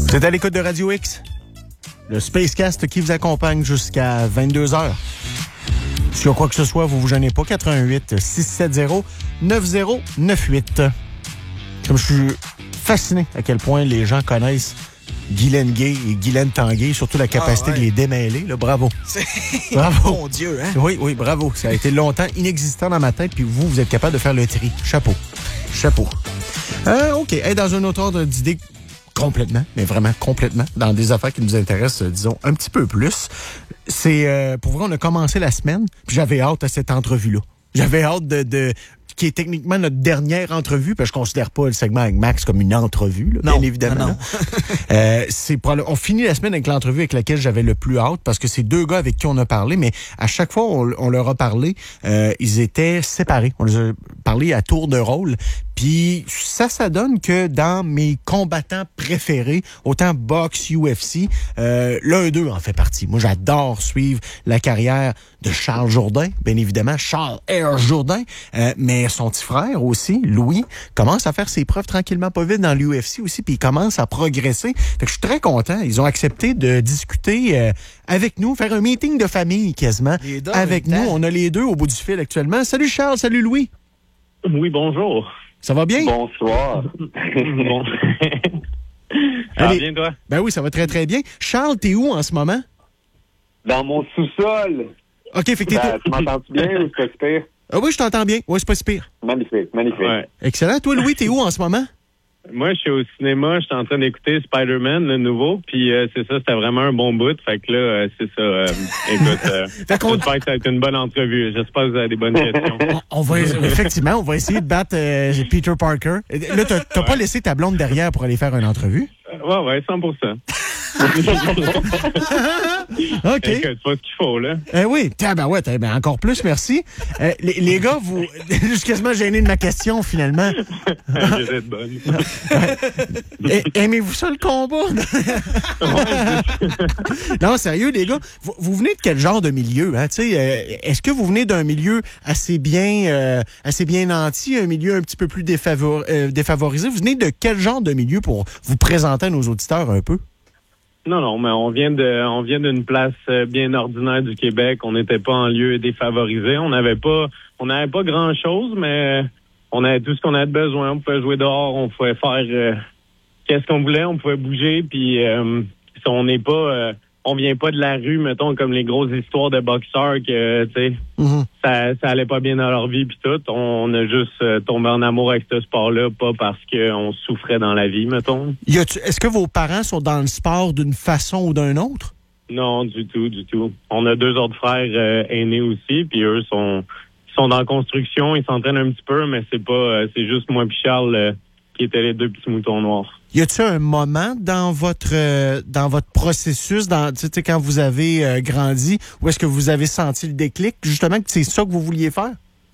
Vous êtes à l'écoute de Radio X, le Spacecast qui vous accompagne jusqu'à 22h. Si y a quoi que ce soit, vous vous gênez pas. 88-670-9098. Comme je suis fasciné à quel point les gens connaissent Guylaine Gay et Guylaine Tanguay, surtout la capacité de les démêler. Là, bravo. Bravo. Mon Dieu, hein? Oui, bravo. Ça a été longtemps inexistant dans ma tête, puis vous êtes capable de faire le tri. Chapeau. OK. Hey, dans un autre ordre d'idée, complètement, mais vraiment complètement, dans des affaires qui nous intéressent, disons, un petit peu plus. C'est, pour vrai, on a commencé la semaine, puis j'avais hâte à cette entrevue-là. J'avais hâte de qui est techniquement notre dernière entrevue, parce que je considère pas le segment avec Max comme une entrevue, là, bien évidemment. Non. On finit la semaine avec l'entrevue avec laquelle j'avais le plus hâte, parce que c'est deux gars avec qui on a parlé, mais à chaque fois on leur a parlé, ils étaient séparés. On les a parlé à tour de rôle. Puis ça donne que dans mes combattants préférés, autant boxe, UFC, l'un d'eux en fait partie. Moi, j'adore suivre la carrière de Charles Jourdain, bien évidemment, Charles R. Jourdain, mais son petit frère aussi, Louis, commence à faire ses preuves tranquillement pas vite dans l'UFC aussi, puis il commence à progresser. Fait que je suis très content. Ils ont accepté de discuter avec nous, faire un meeting de famille quasiment avec nous. On a les deux au bout du fil actuellement. Salut Charles, salut Louis. Oui, bonjour. Ça va bien? Bonsoir. Bon. Ça va bien, toi? Ben oui, ça va très, très bien. Charles, t'es où en ce moment? Dans mon sous-sol. OK, fait que t'es... Tu m'entends-tu bien ou c'est pas si pire? Ah oui, je t'entends bien. Oui, c'est pas si pire. Magnifique. Ouais. Excellent. Toi, Louis, t'es où en ce moment? Moi, je suis au cinéma, je suis en train d'écouter Spider-Man, le nouveau, puis c'est ça, c'était vraiment un bon bout. Fait que là, c'est ça. Écoute, j'espère que ça va être une bonne entrevue. J'espère que vous avez des bonnes questions. Effectivement, on va essayer de battre Peter Parker. Là, t'as pas laissé ta blonde derrière pour aller faire une entrevue? Ouais, 100%. OK. Écoute, c'est pas ce qu'il faut, là. Oui. Ben encore plus, merci. Les gars, je suis quasiment gêné de ma question, finalement. J'essaie de bonne. Aimez-vous ça, le combat? Non, sérieux, les gars, vous venez de quel genre de milieu? Hein? Est-ce que vous venez d'un milieu assez bien nanti, un milieu un petit peu plus défavorisé? Vous venez de quel genre de milieu pour vous présenter à nos auditeurs un peu? Non, mais on vient d'une place bien ordinaire du Québec. On n'était pas en lieu défavorisé. On n'avait pas grand-chose, mais on avait tout ce qu'on avait besoin. On pouvait jouer dehors, on pouvait faire qu'est-ce qu'on voulait, on pouvait bouger. Puis on vient pas de la rue, mettons, comme les grosses histoires de boxeurs que, tu sais, ça allait pas bien dans leur vie puis tout. On a juste tombé en amour avec ce sport-là, pas parce qu'on souffrait dans la vie, mettons. Est-ce que vos parents sont dans le sport d'une façon ou d'une autre? Non, du tout. On a deux autres frères aînés aussi, puis eux sont dans la construction, ils s'entraînent un petit peu, mais c'est juste moi puis Charles qui étaient les deux petits moutons noirs. Y a-t-il un moment dans votre processus, quand vous avez grandi, où est-ce que vous avez senti le déclic, justement, que c'est ça que vous vouliez faire?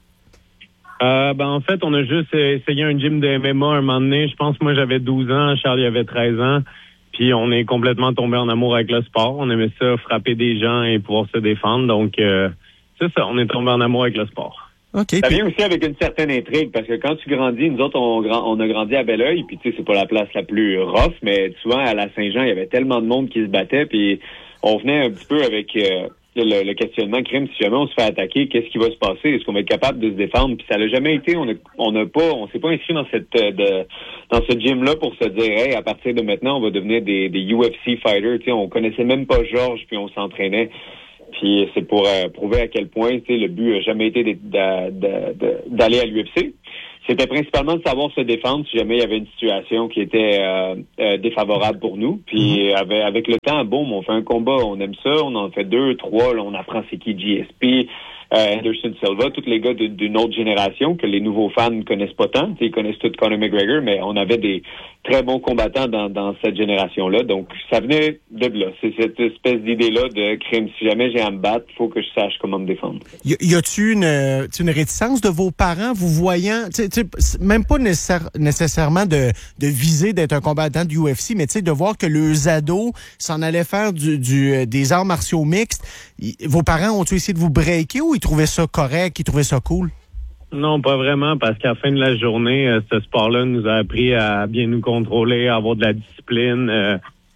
En fait, on a juste essayé un gym de MMA un moment donné. Je pense que moi, j'avais 12 ans, Charles, il avait 13 ans. Puis on est complètement tombé en amour avec le sport. On aimait ça, frapper des gens et pouvoir se défendre. Donc, c'est ça, on est tombé en amour avec le sport. Okay, ça vient aussi avec une certaine intrigue, parce que quand tu grandis, nous autres, on a grandi à Belleuil, puis tu sais, c'est pas la place la plus rough, mais souvent, à la Saint-Jean, il y avait tellement de monde qui se battait, puis on venait un petit peu avec le questionnement crime. Si jamais on se fait attaquer, qu'est-ce qui va se passer? Est-ce qu'on va être capable de se défendre? Puis ça l'a jamais été. On s'est pas inscrit dans dans ce gym-là pour se dire, hey, à partir de maintenant, on va devenir des UFC fighters. Tu sais, on connaissait même pas Georges, puis on s'entraînait. Puis c'est pour prouver à quel point, tu sais, le but n'a jamais été d'aller à l'UFC. C'était principalement de savoir se défendre si jamais il y avait une situation qui était défavorable pour nous. Puis avec le temps, on fait un combat, on aime ça, on en fait 2, 3, là, on apprend c'est qui GSP, Anderson Silva, tous les gars d'une autre génération que les nouveaux fans ne connaissent pas tant. Ils connaissent tout Conor McGregor, mais on avait des très bons combattants dans cette génération-là. Donc, ça venait de là. C'est cette espèce d'idée-là de crime. Si jamais j'ai à me battre, il faut que je sache comment me défendre. Y a-tu une réticence de vos parents, vous voyant, même pas nécessairement de viser d'être un combattant du UFC, mais de voir que leurs ados s'en allaient faire des arts martiaux mixtes. Vos parents ont-ils essayé de vous breaker ou ils trouvaient ça correct, ils trouvaient ça cool? Non, pas vraiment, parce qu'à la fin de la journée, ce sport-là nous a appris à bien nous contrôler, à avoir de la discipline.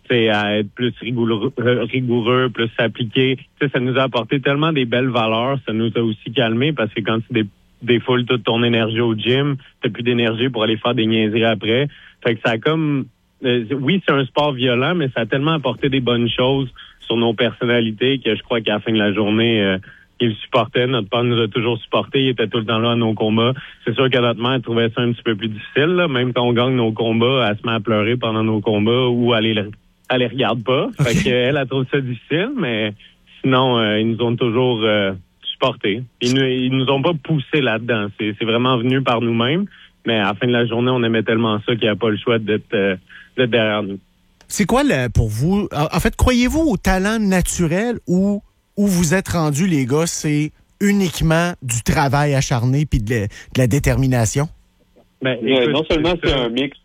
à être plus rigoureux, plus s'appliquer. Ça nous a apporté tellement des belles valeurs. Ça nous a aussi calmé parce que quand tu défoules toute ton énergie au gym, t'as plus d'énergie pour aller faire des niaiseries après. Fait que ça a comme... oui, c'est un sport violent, mais ça a tellement apporté des bonnes choses sur nos personnalités que je crois qu'à la fin de la journée, il supportait. Notre père nous a toujours supportés. Il était tout le temps là à nos combats. C'est sûr que notre mère trouvait ça un petit peu plus difficile. Là. Même quand on gagne nos combats, elle se met à pleurer pendant nos combats ou elle les regarde pas. Okay. Fait qu'elle, elle trouve ça difficile, mais sinon, ils nous ont toujours supportés. Ils nous ont pas poussé là-dedans. C'est vraiment venu par nous-mêmes. Mais à la fin de la journée, on aimait tellement ça qu'il n'y a pas le choix d'être derrière nous. C'est quoi, pour vous... En fait, croyez-vous au talent naturel ou où vous êtes rendus, les gars, c'est uniquement du travail acharné puis de la détermination? Ben, écoute, non seulement c'est un mix...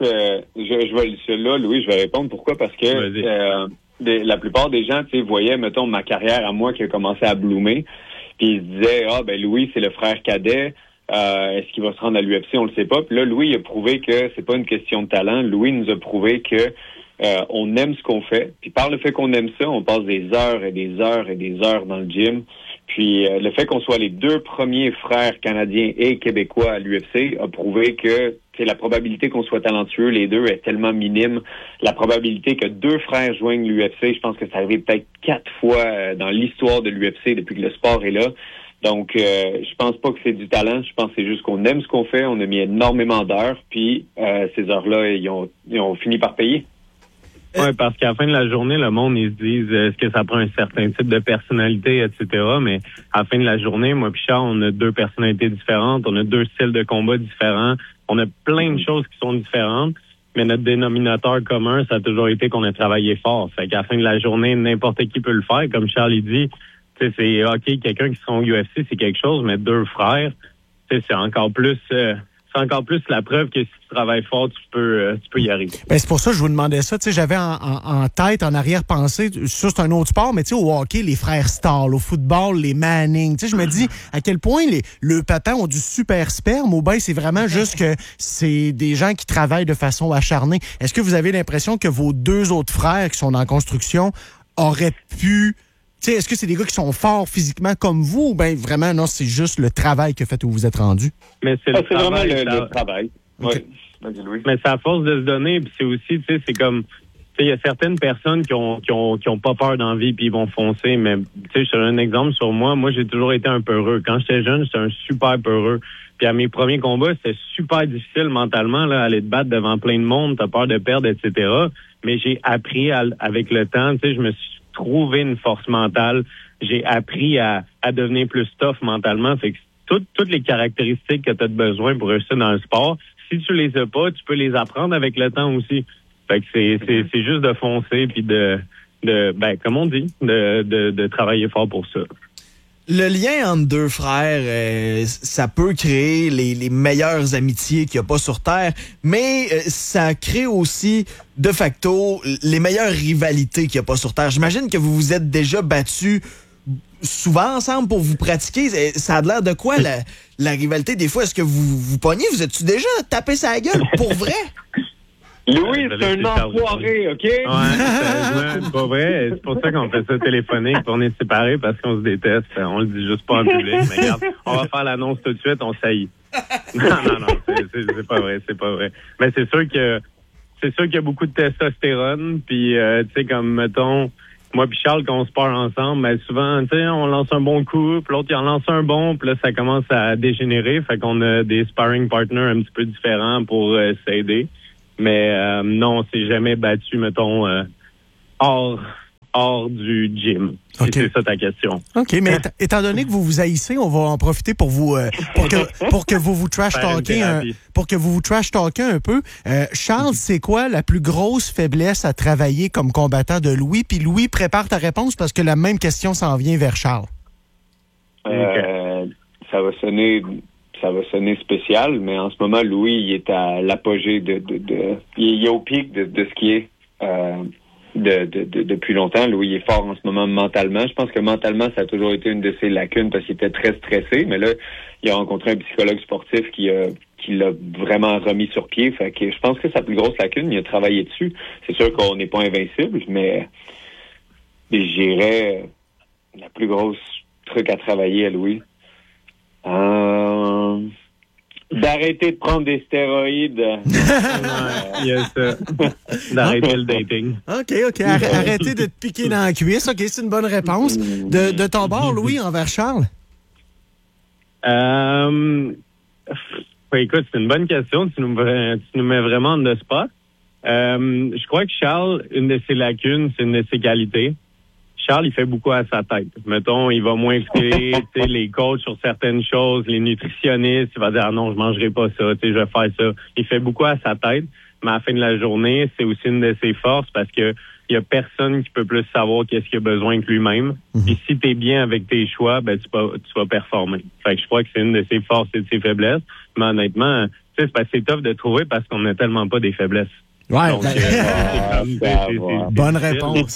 là, Louis, je vais répondre. Pourquoi? Parce que la plupart des gens, tu sais, voyaient, mettons, ma carrière à moi qui a commencé à bloomer, puis ils se disaient, Louis, c'est le frère cadet. Est-ce qu'il va se rendre à l'UFC? On le sait pas. Puis là, Louis a prouvé que c'est pas une question de talent. Louis nous a prouvé que on aime ce qu'on fait. Puis par le fait qu'on aime ça, on passe des heures et des heures et des heures dans le gym. Puis le fait qu'on soit les deux premiers frères canadiens et québécois à l'UFC a prouvé que la probabilité qu'on soit talentueux, les deux, est tellement minime. La probabilité que deux frères joignent l'UFC, je pense que ça arrive peut-être 4 fois dans l'histoire de l'UFC depuis que le sport est là. Donc, je pense pas que c'est du talent. Je pense que c'est juste qu'on aime ce qu'on fait. On a mis énormément d'heures. Puis, ces heures-là, ils ont fini par payer. Oui, parce qu'à la fin de la journée, le monde, ils se disent, est-ce que ça prend un certain type de personnalité, etc. Mais à la fin de la journée, moi et Charles, on a 2 personnalités différentes. On a 2 styles de combat différents. On a plein de choses qui sont différentes. Mais notre dénominateur commun, ça a toujours été qu'on a travaillé fort. Fait qu'à la fin de la journée, n'importe qui peut le faire. Comme Charles il dit, c'est OK, quelqu'un qui sera au UFC, c'est quelque chose, mais 2 frères, c'est encore plus la preuve que si tu travailles fort, tu peux y arriver. Ben, c'est pour ça que je vous demandais ça. J'avais en tête, en arrière-pensée, ça c'est un autre sport, mais au hockey, les frères Stahl, au football, les Manning. Je me dis à quel point le patin ont du super sperme, ou bien c'est vraiment juste que c'est des gens qui travaillent de façon acharnée. Est-ce que vous avez l'impression que vos 2 autres frères qui sont en construction auraient pu... est-ce que c'est des gars qui sont forts physiquement comme vous ou bien vraiment, non, c'est juste le travail que fait où vous êtes rendu? Mais c'est vraiment le travail. Okay. Oui. Mais c'est à force de se donner, puis c'est aussi, c'est comme, il y a certaines personnes qui ont pas peur dans la vie puis ils vont foncer, mais je te donne un exemple sur moi. Moi, j'ai toujours été un peureux. Quand j'étais jeune, j'étais un super peureux. Puis à mes premiers combats, c'était super difficile mentalement, là, aller te battre devant plein de monde, t'as peur de perdre, etc. Mais j'ai appris avec le temps, je me suis trouvé une force mentale. J'ai appris à devenir plus tough mentalement. Fait que toutes les caractéristiques que tu as besoin pour réussir dans le sport, si tu les as pas, tu peux les apprendre avec le temps aussi. Fait que c'est juste de foncer puis comme on dit, de travailler fort pour ça. Le lien entre 2 frères, ça peut créer les meilleures amitiés qu'il n'y a pas sur Terre, mais ça crée aussi, de facto, les meilleures rivalités qu'il n'y a pas sur Terre. J'imagine que vous vous êtes déjà battus souvent ensemble pour vous pratiquer. Ça a l'air de quoi, la rivalité? Des fois, est-ce que vous pognez? Vous êtes-tu déjà tapé sa gueule? Pour vrai? Louis, c'est un enfoiré, OK? Ouais, c'est pas vrai. C'est pour ça qu'on fait ça téléphonique. On est séparés parce qu'on se déteste. On le dit juste pas en public. Mais regarde, on va faire l'annonce tout de suite, on saillit. Non, c'est pas vrai, c'est pas vrai. Mais c'est sûr qu'il y a beaucoup de testostérone. Puis, comme, mettons, moi puis Charles, quand on se part ensemble, ben souvent, on lance un bon coup, puis l'autre, il en lance un bon, puis là, ça commence à dégénérer. Fait qu'on a des sparring partners un petit peu différents pour s'aider. Mais non, on s'est jamais battu, mettons, hors du gym. Okay. Si c'est ça ta question. OK, mais étant donné que vous vous haïssez, on va en profiter pour vous pour que vous trash talkez un peu. Charles, c'est quoi la plus grosse faiblesse à travailler comme combattant de Louis? Puis Louis, prépare ta réponse parce que la même question s'en vient vers Charles. Ça va sonner spécial, mais en ce moment, Louis, il est à l'apogée il est au pic de ce qui est depuis longtemps. Louis, il est fort en ce moment mentalement. Je pense que mentalement, ça a toujours été une de ses lacunes parce qu'il était très stressé, mais là, il a rencontré un psychologue sportif qui l'a vraiment remis sur pied. Fait que je pense que sa plus grosse lacune, il a travaillé dessus. C'est sûr qu'on n'est pas invincible, mais je dirais la plus grosse truc à travailler à Louis. D'arrêter de prendre des stéroïdes. Yes, d'arrêter le dating. OK. Arrêtez de te piquer dans la cuisse. OK, c'est une bonne réponse. De ton bord, Louis, envers Charles? Écoute, c'est une bonne question. Tu nous mets vraiment on the spot. Je crois que Charles, une de ses lacunes, c'est une de ses qualités. Charles, il fait beaucoup à sa tête. Mettons, il va moins écouter les coachs sur certaines choses, les nutritionnistes. Il va dire, non, je mangerai pas ça, je vais faire ça. Il fait beaucoup à sa tête, mais à la fin de la journée, c'est aussi une de ses forces parce que il y a personne qui peut plus savoir qu'est-ce qu'il a besoin que lui-même. Et si tu es bien avec tes choix, ben tu vas performer. Fait que je crois que c'est une de ses forces et de ses faiblesses. Mais honnêtement, c'est tough de trouver parce qu'on n'a tellement pas des faiblesses. Ouais. Donc, bonne réponse.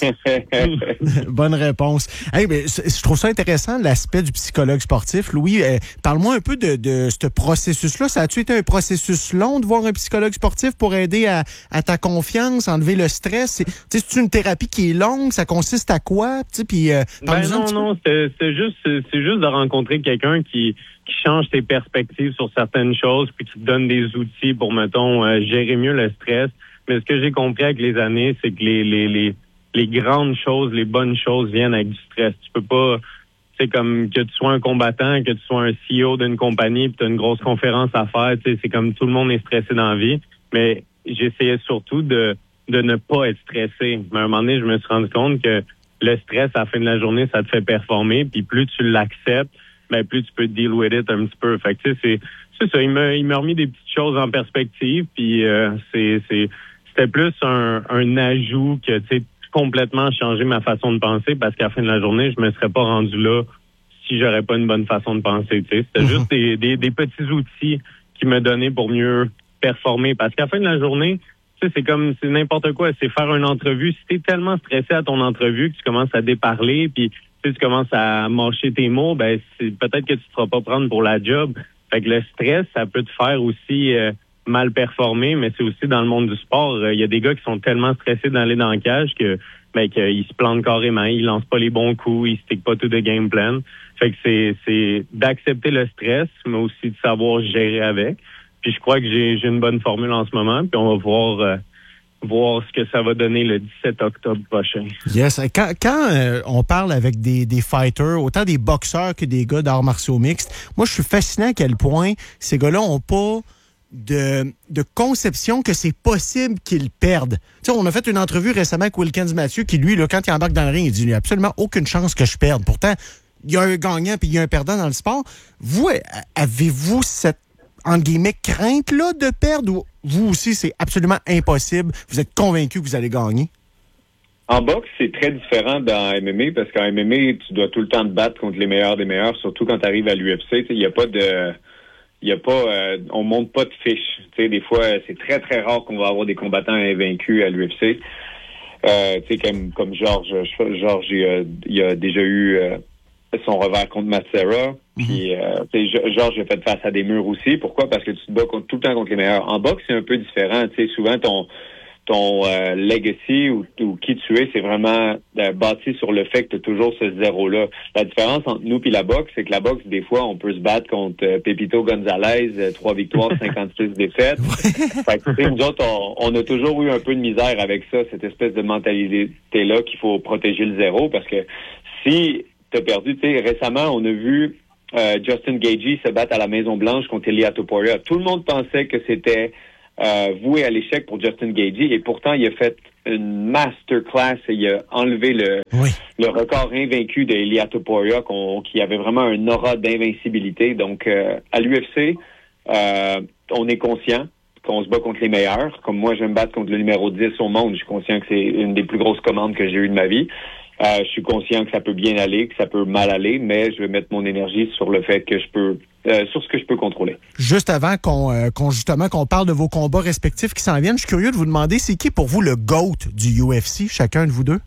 Bonne réponse. Hey, ben, je trouve ça intéressant, l'aspect du psychologue sportif. Louis, parle-moi un peu de ce processus-là. Ça a-tu été un processus long de voir un psychologue sportif pour aider à ta confiance, enlever le stress? C'est une thérapie qui est longue? Ça consiste à quoi? Puis, non, c'est juste de rencontrer quelqu'un qui change tes perspectives sur certaines choses puis qui te donne des outils pour, mettons, gérer mieux le stress. Mais ce que j'ai compris avec les années, c'est que les grandes choses, les bonnes choses viennent avec du stress. Tu peux pas, c'est comme que tu sois un combattant, que tu sois un CEO d'une compagnie, puis tu as une grosse conférence à faire, c'est comme tout le monde est stressé dans la vie. Mais j'essayais surtout de ne pas être stressé. Mais à un moment donné, je me suis rendu compte que le stress, à la fin de la journée, ça te fait performer, puis plus tu l'acceptes, ben plus tu peux deal with it un petit peu. Fait que c'est ça, il m'a remis des petites choses en perspective, puis c'était plus un ajout que, tu sais, complètement changé ma façon de penser parce qu'à la fin de la journée, je me serais pas rendu là si j'aurais pas une bonne façon de penser, tu sais. C'était juste des petits outils qui me donnaient pour mieux performer parce qu'à la fin de la journée, tu sais, c'est n'importe quoi. C'est faire une entrevue. Si t'es tellement stressé à ton entrevue que tu commences à déparler puis tu commences à mâcher tes mots, ben c'est peut-être que tu te feras pas prendre pour la job. Fait que le stress, ça peut te faire aussi mal performer, mais c'est aussi dans le monde du sport. Il y a des gars qui sont tellement stressés d'aller dans le cage que qu'ils se plantent carrément, ils lancent pas les bons coups, ils stickent pas tout de game plan. Fait que c'est d'accepter le stress, mais aussi de savoir gérer avec. Puis je crois que j'ai une bonne formule en ce moment, puis on va voir ce que ça va donner le 17 octobre prochain. Yes. Quand on parle avec des fighters, autant des boxeurs que des gars d'arts martiaux mixtes, moi, je suis fasciné à quel point ces gars-là ont pas de conception que c'est possible qu'ils perdent. Tu sais, on a fait une entrevue récemment avec Wilkins Mathieu qui, lui, là, quand il embarque dans le ring, il dit, il n'y a absolument aucune chance que je perde. Pourtant, il y a un gagnant puis il y a un perdant dans le sport. Vous, avez-vous cette, entre guillemets, crainte-là de perdre ou vous aussi, c'est absolument impossible? Vous êtes convaincu que vous allez gagner? En boxe, c'est très différent dans MMA parce qu'en MMA, tu dois tout le temps te battre contre les meilleurs des meilleurs, surtout quand tu arrives à l'UFC. Il n'y a pas de... on monte pas de fiches. Tu sais, des fois, c'est très, très rare qu'on va avoir des combattants invaincus à l'UFC. Tu sais, comme Georges, il a déjà eu son revers contre Matsera. Puis, Georges a fait face à des murs aussi. Pourquoi? Parce que tu te bats tout le temps contre les meilleurs. En boxe, c'est un peu différent. Tu sais, souvent, ton legacy ou qui tu es, c'est vraiment bâti sur le fait que tu as toujours ce zéro-là. La différence entre nous et la boxe, c'est que la boxe, des fois, on peut se battre contre Pepito Gonzalez, 3 victoires, 56 défaites. Fait que, nous autres, on a toujours eu un peu de misère avec ça, cette espèce de mentalité-là qu'il faut protéger le zéro, parce que si tu as perdu, tu sais, récemment, on a vu Justin Gaethje se battre à la Maison-Blanche contre Ilia Topuria. Tout le monde pensait que c'était voué à l'échec pour Justin Gaethje et pourtant il a fait une masterclass et il a enlevé le record invaincu de Ilia Topuria qui avait vraiment un aura d'invincibilité. Donc à l'UFC, on est conscient qu'on se bat contre les meilleurs. Comme moi, je vais me battre contre le numéro 10 au monde. Je suis conscient que c'est une des plus grosses commandes que j'ai eues de ma vie. Je suis conscient que ça peut bien aller, que ça peut mal aller, mais je vais mettre mon énergie sur le fait que je peux sur ce que je peux contrôler. Juste avant qu'on parle de vos combats respectifs qui s'en viennent, je suis curieux de vous demander, c'est qui pour vous le GOAT du UFC, chacun de vous deux?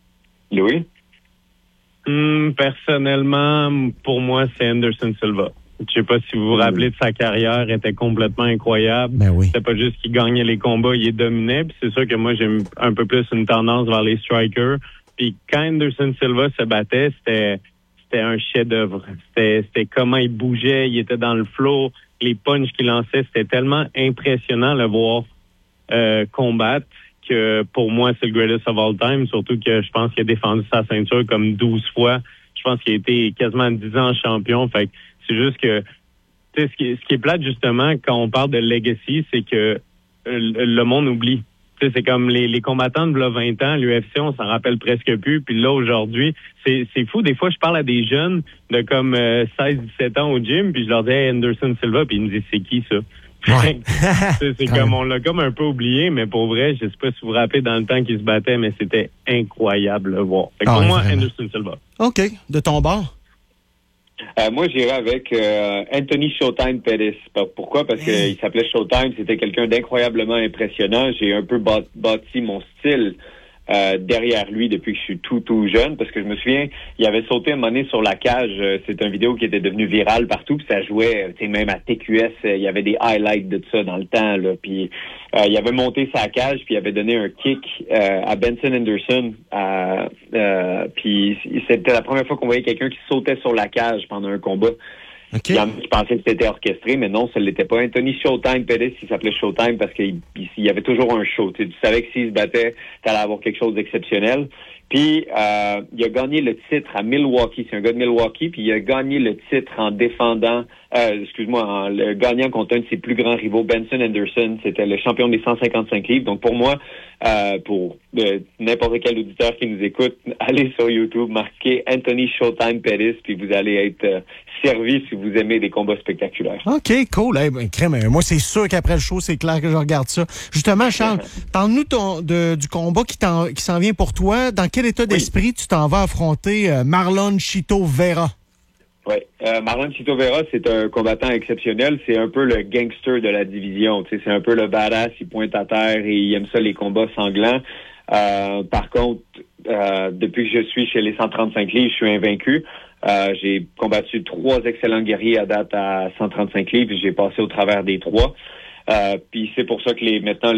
Louis? Personnellement, pour moi, c'est Anderson Silva. Je sais pas si vous vous rappelez de sa carrière, était complètement incroyable. Ben oui. C'était pas juste qu'il gagnait les combats, il les dominait. Puis c'est sûr que moi, j'ai un peu plus une tendance vers les strikers. Puis quand Anderson Silva se battait, c'était un chef-d'œuvre. C'était comment il bougeait, il était dans le flow, les punches qu'il lançait, c'était tellement impressionnant de le voir combattre que pour moi, c'est le greatest of all time. Surtout que je pense qu'il a défendu sa ceinture comme 12 fois. Je pense qu'il a été quasiment 10 ans champion. Fait que c'est juste que, tu sais, ce qui est plate, justement, quand on parle de legacy, c'est que le monde oublie. Tu sais, c'est comme les combattants de 20 ans, l'UFC, on s'en rappelle presque plus. Puis là, aujourd'hui, c'est fou. Des fois, je parle à des jeunes de comme 16-17 ans au gym, puis je leur dis hey, Anderson Silva, puis ils me disent c'est qui ça? Ouais. c'est comme, on l'a comme un peu oublié, mais pour vrai, je sais pas si vous vous rappelez dans le temps qu'ils se battaient, mais c'était incroyable de voir. Fait que pour moi, vraiment. Anderson Silva. OK. De ton bord? Moi, j'irais avec Anthony Showtime Pettis. Pourquoi? Parce qu'il s'appelait Showtime. C'était quelqu'un d'incroyablement impressionnant. J'ai un peu bâti mon style derrière lui depuis que je suis tout jeune. Parce que je me souviens, il avait sauté un moment donné sur la cage. C'est une vidéo qui était devenue virale partout. Puis ça jouait, même à TQS. Il y avait des highlights de ça dans le temps. Là. Puis il avait monté sa cage. Puis il avait donné un kick à Benson Henderson. Puis c'était la première fois qu'on voyait quelqu'un qui sautait sur la cage pendant un combat. Okay. Je pensais que c'était orchestré, mais non, ça ne l'était pas. Anthony Showtime Pettis, il s'appelait Showtime parce qu'il y avait toujours un show. Tu savais que s'il se battait, tu allais avoir quelque chose d'exceptionnel. Puis, il a gagné le titre à Milwaukee. C'est un gars de Milwaukee. Puis, il a gagné le titre en défendant, en gagnant contre un de ses plus grands rivaux, Benson Henderson. C'était le champion des 155 livres. Donc, pour moi, pour n'importe quel auditeur qui nous écoute, allez sur YouTube, marquez Anthony Showtime Pettis, puis vous allez être servi si vous aimez des combats spectaculaires. OK, cool. Hey, ben, crème, moi, c'est sûr qu'après le show, c'est clair que je regarde ça. Justement, Charles, parle-nous du combat qui s'en vient pour toi. Dans quel état d'esprit tu t'en vas affronter Marlon Chito Vera? Oui. Marlon Chito Vera, c'est un combattant exceptionnel. C'est un peu le gangster de la division. Tu sais, c'est un peu le badass. Il pointe à terre et il aime ça, les combats sanglants. Par contre, depuis que je suis chez les 135 livres, je suis invaincu. J'ai combattu 3 excellents guerriers à date à 135 livres. J'ai passé au travers des 3. Puis c'est pour ça que maintenant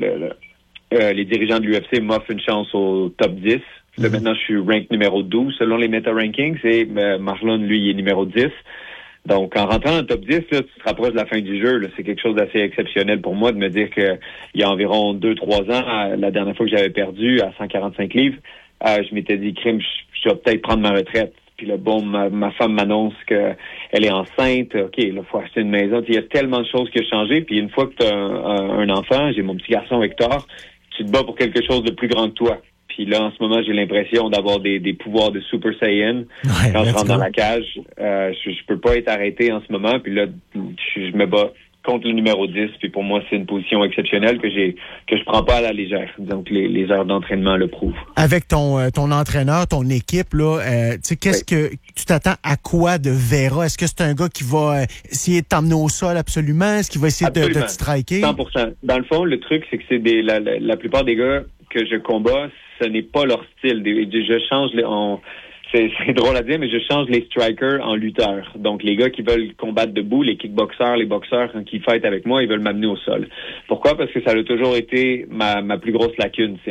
les dirigeants de l'UFC m'offrent une chance au top 10. Là, maintenant, je suis rank numéro 12 selon les meta-rankings. Et Marlon, lui, il est numéro 10. Donc, en rentrant dans le top 10, là, tu te rapproches de la fin du jeu. Là. C'est quelque chose d'assez exceptionnel pour moi de me dire que il y a environ 2-3 ans, la dernière fois que j'avais perdu à 145 livres, je m'étais dit, crime, je vais peut-être prendre ma retraite. Puis là, bon, ma femme m'annonce qu'elle est enceinte. OK, là, il faut acheter une maison. Il y a tellement de choses qui ont changé. Puis une fois que tu as un enfant, j'ai mon petit garçon Hector, tu te bats pour quelque chose de plus grand que toi. Puis là, en ce moment, j'ai l'impression d'avoir des pouvoirs de Super Saiyan. Quand je rentre dans la cage, je peux pas être arrêté en ce moment. Puis là, je me bats contre le numéro 10. Puis pour moi, c'est une position exceptionnelle que je prends pas à la légère. Donc, les heures d'entraînement le prouvent. Avec ton entraîneur, ton équipe, là, tu sais, qu'est-ce que tu t'attends à quoi de Vera? Est-ce que c'est un gars qui va essayer de t'emmener au sol absolument? Est-ce qu'il va essayer de te striker? 100%. Dans le fond, le truc, c'est que c'est la plupart des gars que je combats, ce n'est pas leur style. Je change c'est drôle à dire, mais je change les strikers en lutteurs. Donc, les gars qui veulent combattre debout, les kickboxers, les boxeurs, quand ils fightent avec moi, ils veulent m'amener au sol. Pourquoi? Parce que ça a toujours été ma plus grosse lacune. C'est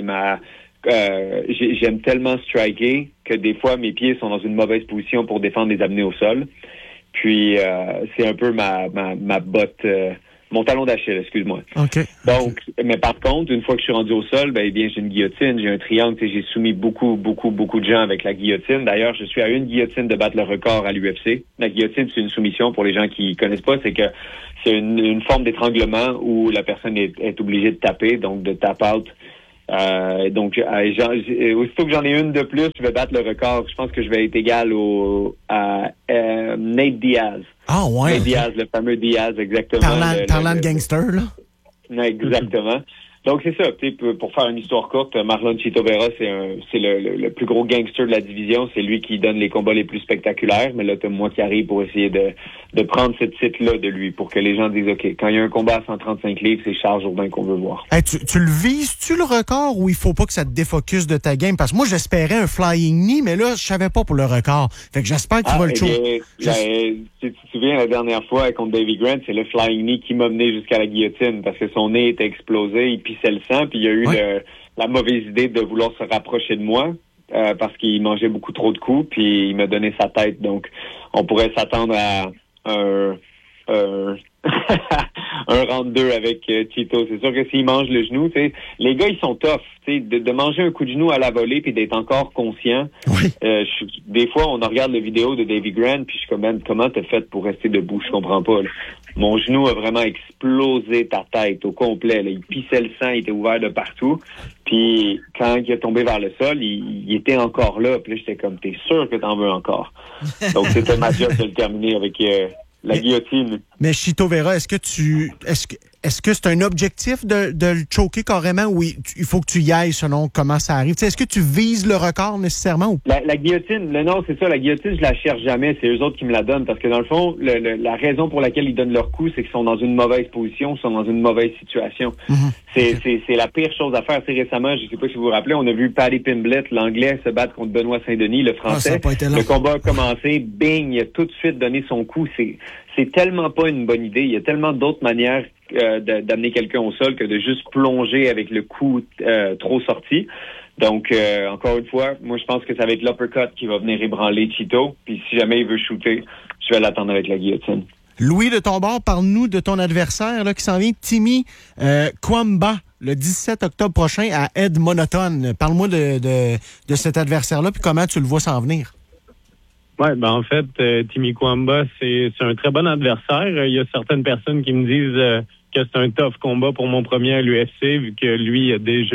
j'aime tellement striker que des fois, mes pieds sont dans une mauvaise position pour défendre les amener au sol. Puis, c'est un peu ma botte... mon talon d'Achille, excuse-moi. Okay. Donc, mais par contre, une fois que je suis rendu au sol, ben bien, j'ai une guillotine, j'ai un triangle, j'ai soumis beaucoup de gens avec la guillotine. D'ailleurs, je suis à une guillotine de battre le record à l'UFC. La guillotine, c'est une soumission pour les gens qui connaissent pas, c'est que c'est une forme d'étranglement où la personne est obligée de taper, donc de tap out. Donc, aussitôt que j'en ai une de plus, je vais battre le record. Je pense que je vais être égal à Nate Diaz. Ah ouais. Nate Diaz, le fameux Diaz, exactement. Parlant de gangster, là. Exactement. Donc c'est ça, pour faire une histoire courte, Marlon Chito Vera, c'est le plus gros gangster de la division, c'est lui qui donne les combats les plus spectaculaires, mais là t'as moi qui arrive pour essayer de prendre ce titre-là de lui, pour que les gens disent OK, quand il y a un combat à 135 livres, c'est Charles Jourdain qu'on veut voir. Hey, tu le vises-tu le record ou il faut pas que ça te défocus de ta game? Parce que moi j'espérais un flying knee, mais là je savais pas pour le record. Fait que j'espère qu'il va le choquer. Tu te souviens la dernière fois contre Davy Grant, c'est le flying knee qui m'a mené jusqu'à la guillotine parce que son nez était explosé, il pissait le sang, puis il a eu la mauvaise idée de vouloir se rapprocher de moi parce qu'il mangeait beaucoup trop de coups, puis il m'a donné sa tête. Donc, on pourrait s'attendre à un round 2 avec Chito. C'est sûr que s'il mange le genou, les gars, ils sont tough. De manger un coup de genou à la volée puis d'être encore conscient. Oui. Des fois, on regarde la vidéo de Davy Grant puis je suis comme, man, comment t'as fait pour rester debout? Je comprends pas. Là. Mon genou a vraiment explosé ta tête au complet. Là. Il pissait le sang, il était ouvert de partout. Puis quand il est tombé vers le sol, il était encore là. Puis là, j'étais comme, t'es sûr que t'en veux encore? Donc, c'était ma job de le terminer avec la guillotine. Mais Chito Vera, est-ce que c'est un objectif de le choquer carrément ou il faut que tu y ailles selon comment ça arrive? Est-ce que tu vises le record nécessairement? Ou... La guillotine, non, c'est ça, la guillotine, je la cherche jamais. C'est eux autres qui me la donnent parce que dans le fond, la raison pour laquelle ils donnent leur coup, c'est qu'ils sont dans une mauvaise position, ils sont dans une mauvaise situation. Mm-hmm. C'est la pire chose à faire. Récemment, je sais pas si vous vous rappelez, on a vu Paddy Pimblett, l'anglais, se battre contre Benoît Saint-Denis, le français. Le combat a commencé, bing, il a tout de suite donné son coup. C'est tellement pas une bonne idée. Il y a tellement d'autres manières d'amener quelqu'un au sol que de juste plonger avec le coup trop sorti. Donc, encore une fois, moi, je pense que ça va être l'uppercut qui va venir ébranler Chito. Puis si jamais il veut shooter, je vais l'attendre avec la guillotine. Louis, de ton bord, parle-nous de ton adversaire là, qui s'en vient, Timmy Kwamba, le 17 octobre prochain à Edmonton. Parle-moi de cet adversaire-là puis comment tu le vois s'en venir. Ouais, en fait, Timmy Kwamba, c'est un très bon adversaire. Il y a certaines personnes qui me disent que c'est un tough combat pour mon premier à l'UFC, vu que lui, il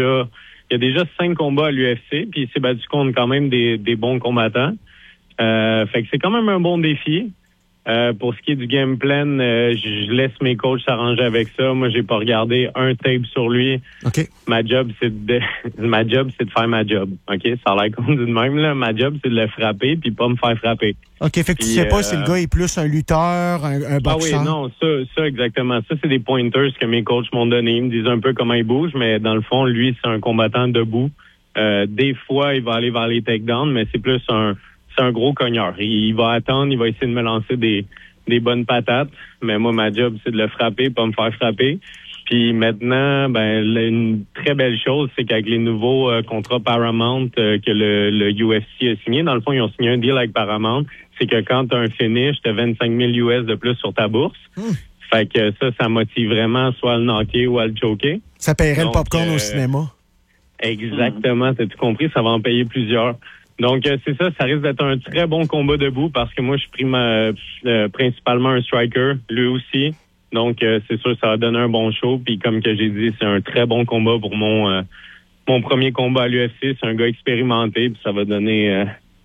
a déjà 5 combats à l'UFC, puis il s'est battu contre quand même des bons combattants. Fait que c'est quand même un bon défi. Pour ce qui est du game plan, je laisse mes coachs s'arranger avec ça. Moi, j'ai pas regardé un tape sur lui. Okay. Ma job, c'est de faire ma job. OK? Ça a l'air con de même, là. Ma job, c'est de le frapper puis pas me faire frapper. OK, fait que tu sais pas si le gars est plus un lutteur, un boxeur. Ah oui, non, ça, exactement. Ça, c'est des pointers que mes coachs m'ont donné. Ils me disent un peu comment il bouge, mais dans le fond, lui, c'est un combattant debout. Des fois, il va aller vers les takedowns, mais c'est plus c'est un gros cogneur. Il va attendre, il va essayer de me lancer des bonnes patates. Mais moi, ma job, c'est de le frapper, pas me faire frapper. Puis maintenant, une très belle chose, c'est qu'avec les nouveaux contrats Paramount que le UFC a signé, dans le fond, ils ont signé un deal avec Paramount, c'est que quand tu as un finish, tu as 25 000 US de plus sur ta bourse. Fait que ça motive vraiment soit à le knocker ou à le choker. Ça paierait le popcorn au cinéma. Exactement, t'as tout compris, ça va en payer plusieurs. Donc, c'est ça risque d'être un très bon combat debout parce que moi, je suis principalement un striker, lui aussi. Donc, c'est sûr, ça va donner un bon show. Puis, comme que j'ai dit, c'est un très bon combat pour mon premier combat à l'UFC. C'est un gars expérimenté, puis ça va donner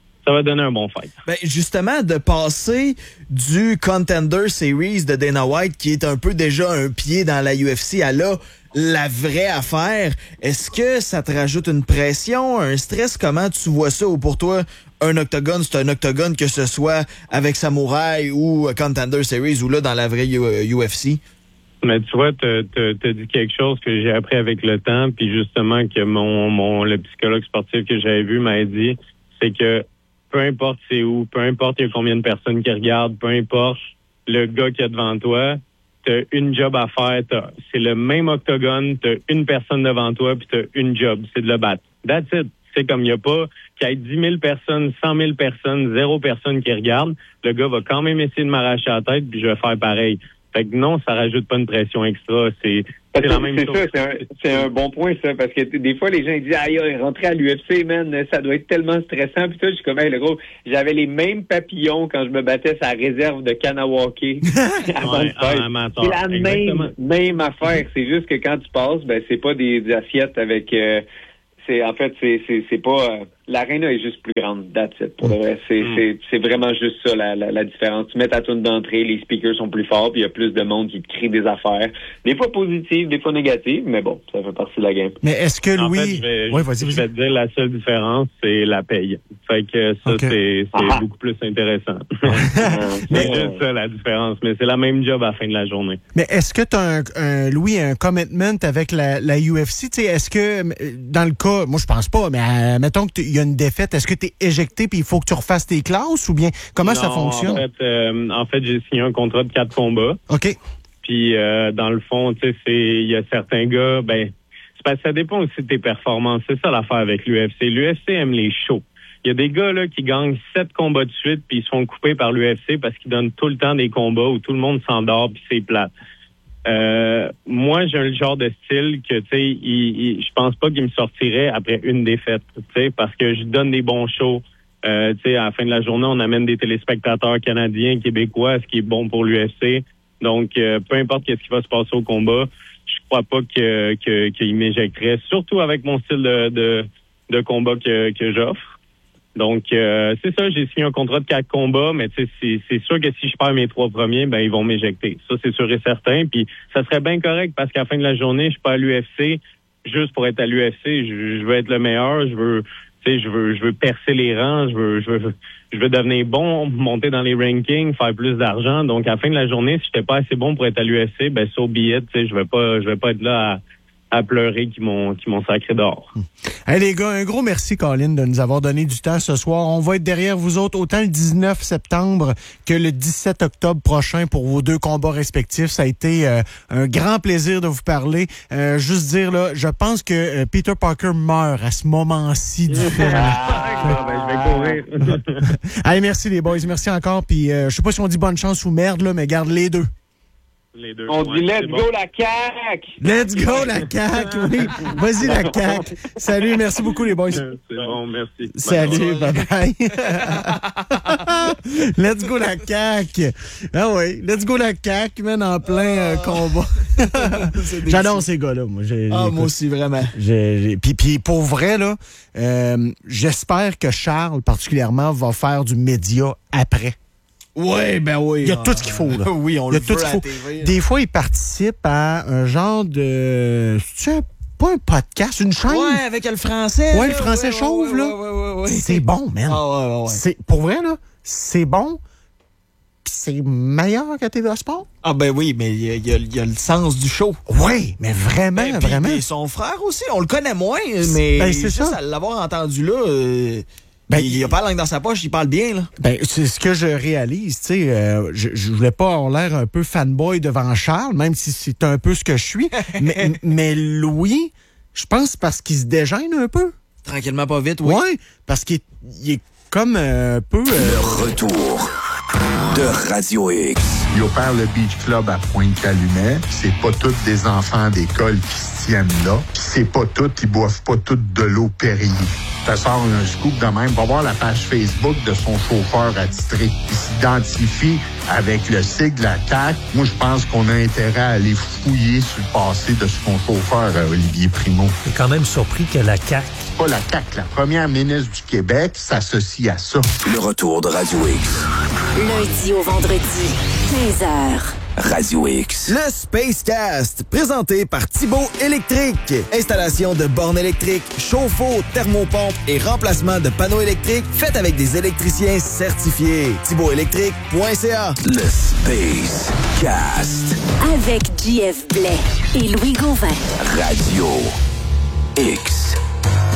un bon fight. Justement, de passer du Contender Series de Dana White, qui est un peu déjà un pied dans la UFC, à là, la vraie affaire, est-ce que ça te rajoute une pression, un stress? Comment tu vois ça? Ou pour toi, un octogone, c'est un octogone, que ce soit avec Samouraï ou Contender Series ou là dans la vraie UFC? Mais tu vois, t'as dit quelque chose que j'ai appris avec le temps, puis justement que le psychologue sportif que j'avais vu m'a dit, c'est que peu importe c'est où, peu importe il y a combien de personnes qui regardent, peu importe le gars qui est devant toi, t'as une job à faire. C'est le même octogone, t'as une personne devant toi, puis t'as une job, c'est de le battre. That's it. C'est comme il n'y a pas qu'il y ait 10 000 personnes, 100 000 personnes, 0 personne qui regarde. Le gars va quand même essayer de m'arracher la tête, puis je vais faire pareil. Fait que non, ça rajoute pas une pression extra. C'est la même chose. C'est un bon point, ça, parce que des fois, les gens ils disent « Aïe, rentrer à l'UFC, man, ça doit être tellement stressant. » Puis toi, je suis comme, hey, le gros, j'avais les mêmes papillons quand je me battais sur la réserve de Kanawake avant de faire. C'est la même affaire. C'est juste que quand tu passes, c'est pas des assiettes avec... c'est pas L'aréna est juste plus grande, that's it. Pour de vrai, c'est vraiment juste ça, la différence. Tu mets ta tune d'entrée, les speakers sont plus forts, puis il y a plus de monde qui te crie des affaires. Des fois positives, des fois négatives, mais bon, ça fait partie de la game. Mais est-ce que Louis... Je vais te dire, la seule différence, c'est la paye. Fait que ça, c'est beaucoup plus intéressant. C'est juste ça, la différence. Mais c'est la même job à la fin de la journée. Mais est-ce que tu as Louis, un commitment avec la UFC? T'sais, est-ce que, dans le cas, moi je pense pas, mais mettons qu'il y a une défaite, est-ce que tu es éjecté puis il faut que tu refasses tes classes ou bien comment ça fonctionne? En fait, j'ai signé un contrat de 4 combats. OK. Puis dans le fond, tu sais, il y a certains gars, c'est parce que ça dépend aussi de tes performances. C'est ça l'affaire avec l'UFC. L'UFC aime les shows. Il y a des gars là qui gagnent 7 combats de suite puis ils se font couper par l'UFC parce qu'ils donnent tout le temps des combats où tout le monde s'endort puis c'est plate. Moi, j'ai le genre de style que, tu sais, je pense pas qu'il me sortirait après une défaite, tu sais, parce que je donne des bons shows. Tu sais, à la fin de la journée, on amène des téléspectateurs canadiens, québécois, ce qui est bon pour l'UFC. Donc, peu importe qu'est-ce qui va se passer au combat, je crois pas qu'il m'éjecterait, surtout avec mon style de combat que j'offre. Donc, c'est ça, j'ai signé un contrat de 4 combats, mais tu sais, c'est sûr que si je perds mes 3 premiers, ils vont m'éjecter. Ça, c'est sûr et certain. Puis, ça serait bien correct parce qu'à la fin de la journée, je suis pas à l'UFC juste pour être à l'UFC. Je veux être le meilleur. Je veux percer les rangs. Je veux devenir bon, monter dans les rankings, faire plus d'argent. Donc, à la fin de la journée, si j'étais pas assez bon pour être à l'UFC, so be it. Tu sais, je vais pas être là à pleurer qui m'ont sacré dehors. Hey les gars, un gros merci Colin de nous avoir donné du temps ce soir. On va être derrière vous autres autant le 19 septembre que le 17 octobre prochain pour vos 2 combats respectifs. Ça a été un grand plaisir de vous parler. Juste dire là, je pense que Peter Parker meurt à ce moment-ci du film. Je vais courir. Hey, merci les boys, merci encore. Puis je sais pas si on dit bonne chance ou merde là, mais garde les deux. Les deux. On dit let's go la CAQ! Let's go la CAQ, oui. Vas-y la CAQ. Salut, merci beaucoup les boys. C'est bon, merci. Salut, bye-bye. Let's go la CAQ. Ah oui, let's go la CAQ, man, en plein combat. J'adore ces gars-là, moi. Moi aussi, vraiment. Puis pour vrai, là, j'espère que Charles, particulièrement, va faire du média après. Oui, oui. Il y a tout ce qu'il faut, là. Oui, on le veut à la TV. Des fois, il participe à un genre de... C'est pas un podcast, une chaîne. Ouais, avec le français. Ouais, le français chauve, là. Ouais. C'est bon, man. Ah, ouais. Pour vrai, là, c'est bon. Pis c'est meilleur qu'à TVA Sport. Ah, oui, mais il y a le sens du show. Oui, mais vraiment, vraiment. Et son frère aussi, on le connaît moins, mais c'est juste ça. à l'avoir entendu là... il a pas la langue dans sa poche, il parle bien, là. C'est ce que je réalise, tu sais. Je voulais pas avoir l'air un peu fanboy devant Charles, même si c'est un peu ce que je suis. mais Louis, je pense parce qu'il se dégêne un peu. Tranquillement, pas vite, oui. Ouais, parce qu'il est comme un peu... Le retour de Radio X. Il opère le Beach Club à Pointe-Calumet. C'est pas tous des enfants d'école qui se tiennent là. Puis c'est pas tous, ils boivent pas toutes de l'eau Perrier. Ça sort un scoop de même. Va voir la page Facebook de son chauffeur attitré. Il s'identifie avec le sigle la CAQ. Moi, je pense qu'on a intérêt à aller fouiller sur le passé de son chauffeur, Olivier Primo. Je suis quand même surpris que la CAQ... Pas la CAQ, la première ministre du Québec s'associe à ça. Le retour de Radio X. Lundi au vendredi, 15h. Radio X. Le Spacecast, présenté par Thibaut Électrique. Installation de bornes électriques, chauffe-eau, thermopompe et remplacement de panneaux électriques, fait avec des électriciens certifiés. ThibautElectrique.ca. Le Spacecast. Avec JF Blais et Louis Gauvin. Radio X.